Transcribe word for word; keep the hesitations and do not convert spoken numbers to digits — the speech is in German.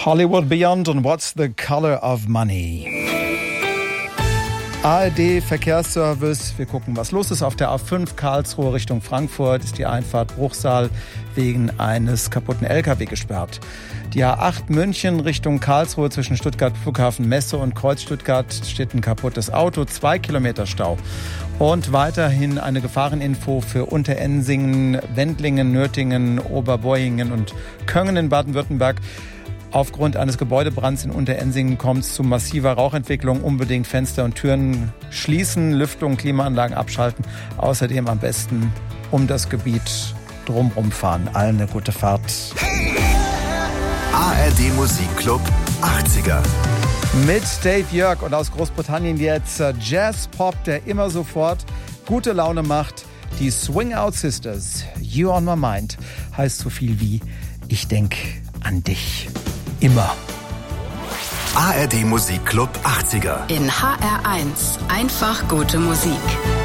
Hollywood Beyond und What's the Color of Money? A R D-Verkehrsservice. Wir gucken, was los ist. Auf der A fünf Karlsruhe Richtung Frankfurt ist die Einfahrt Bruchsal wegen eines kaputten L K W gesperrt. Die A acht München Richtung Karlsruhe zwischen Stuttgart Flughafen Messe und Kreuz Stuttgart steht ein kaputtes Auto, zwei Kilometer Stau. Und weiterhin eine Gefahreninfo für Unterensingen, Wendlingen, Nürtingen, Oberboyingen und Köngen in Baden-Württemberg. Aufgrund eines Gebäudebrands in Unterensingen kommt es zu massiver Rauchentwicklung. Unbedingt Fenster und Türen schließen, Lüftung, Klimaanlagen abschalten. Außerdem am besten um das Gebiet drumherum fahren. Allen eine gute Fahrt. A R D Musikclub achtziger. Mit Dave Jörg und aus Großbritannien jetzt Jazz-Pop, der immer sofort gute Laune macht. Die Swing Out Sisters, You on My Mind, heißt so viel wie ich denk an dich. Immer. A R D Musikclub achtziger. In H R eins. Einfach gute Musik.